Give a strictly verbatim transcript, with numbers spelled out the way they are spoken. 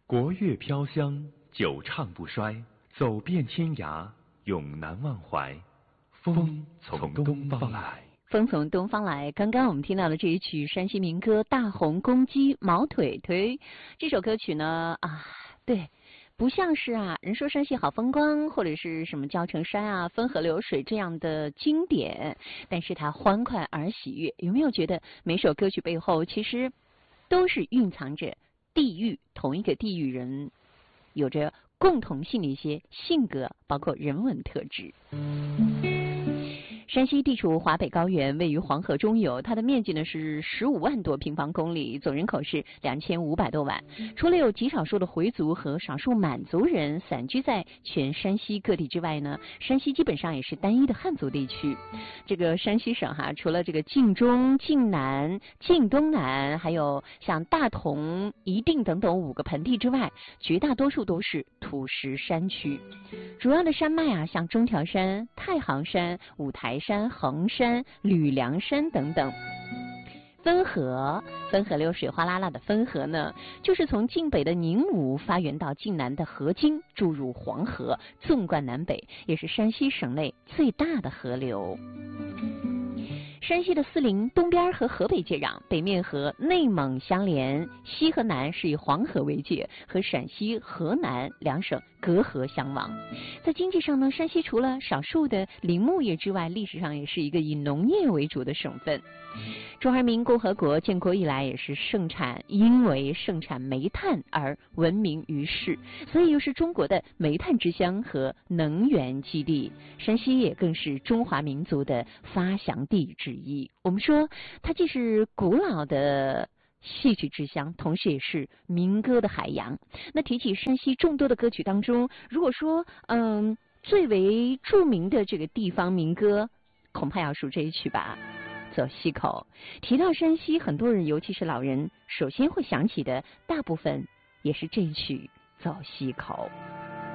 国乐飘香，久唱不衰，走遍天涯，永难忘怀。风从东方来。 风从东方来，刚刚我们听到的这一曲山西民歌《大红公鸡毛腿腿》，这首歌曲呢啊，对，不像是啊，人说山西好风光，或者是什么交城山啊、汾河流水这样的经典，但是它欢快而喜悦。有没有觉得每首歌曲背后其实都是蕴藏着地域，同一个地域人有着共同性的一些性格，包括人文特质。山西地处华北高原，位于黄河中游，它的面积呢是十五万多平方公里，总人口是两千五百多万。除了有极少数的回族和少数满族人散居在全山西各地之外呢，山西基本上也是单一的汉族地区。这个山西省哈，除了这个晋中、晋南、晋东南，还有像大同、宜定等等五个盆地之外，绝大多数都是土石山区。主要的山脉啊，像中条山、太行山、五台山、衡山、吕梁山等等。汾河，汾河流水哗啦啦的汾河呢，就是从晋北的宁武发源到晋南的河津，注入黄河，纵贯南北，也是山西省内最大的河流。山西的四邻东边和河北接壤，北面和内蒙相连，西和南是以黄河为界，和陕西、河南两省隔河相望。在经济上呢，山西除了少数的林牧业之外，历史上也是一个以农业为主的省份。中华人民共和国建国以来也是盛产，因为盛产煤炭而闻名于世，所以又是中国的煤炭之乡和能源基地。山西也更是中华民族的发祥地之一。我们说，它既是古老的戏曲之乡，同时也是民歌的海洋。那提起山西众多的歌曲当中，如果说嗯最为著名的这个地方民歌，恐怕要数这一曲吧。走西口。提到山西，很多人尤其是老人首先会想起的大部分也是这一曲走西口。